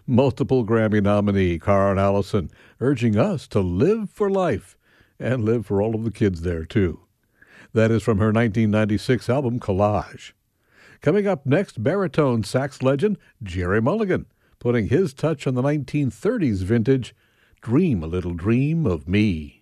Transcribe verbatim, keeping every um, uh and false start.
Multiple Grammy nominee Karen Allison urging us to live for life and live for all of the kids there, too. That is from her nineteen ninety-six album Collage. Coming up next, baritone sax legend Gerry Mulligan, putting his touch on the nineteen thirties vintage Dream a Little Dream of Me.